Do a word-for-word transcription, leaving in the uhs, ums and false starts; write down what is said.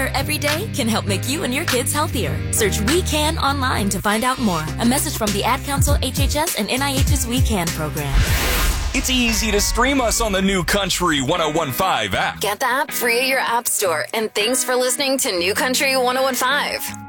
together every day can help make you and your kids healthier. Search We Can online to find out more. A message from the Ad Council, H H S, and N I H's We Can program. It's easy to stream us on the New Country ten fifteen app. Get the app free at your app store. And thanks for listening to New Country ten fifteen.